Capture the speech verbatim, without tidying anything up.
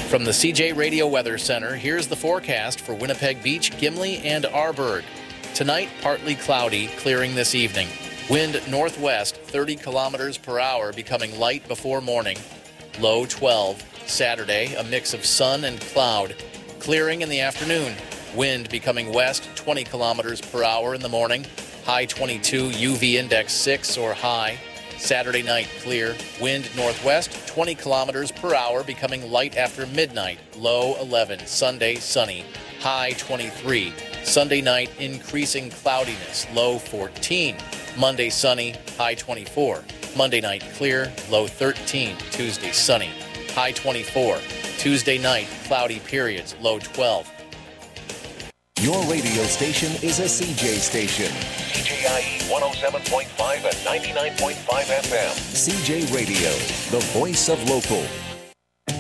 From the C J Radio Weather Center, here's the forecast for Winnipeg Beach, Gimli, and Arborg. Tonight, partly cloudy, clearing this evening. Wind northwest, thirty kilometers per hour, becoming light before morning. Low twelve. Saturday, a mix of sun and cloud. Clearing in the afternoon. Wind becoming west, twenty kilometers per hour in the morning. High twenty-two, U V index six or high. Saturday night, clear. Wind northwest, twenty kilometers per hour, becoming light after midnight. Low eleven. Sunday, sunny. High twenty-three. Sunday night, increasing cloudiness. Low fourteen. Monday, sunny. High twenty-four. Monday night, clear. Low thirteen. Tuesday, sunny. High twenty-four. Tuesday night, cloudy periods. Low twelve. Your radio station is a C J station. C J I E one oh seven point five and ninety-nine point five F M. C J Radio, the voice of local.